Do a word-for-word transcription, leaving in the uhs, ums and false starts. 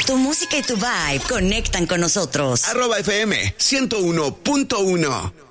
Tu música y tu vibe conectan con nosotros. Arroba F M ciento uno punto uno.